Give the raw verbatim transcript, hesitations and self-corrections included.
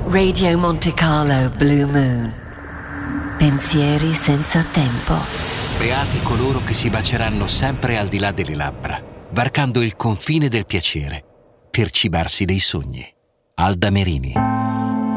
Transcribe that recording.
Radio Monte Carlo Blue Moon. Pensieri senza tempo. Beati coloro che si baceranno sempre al di là delle labbra, varcando il confine del piacere per cibarsi dei sogni. Alda Merini.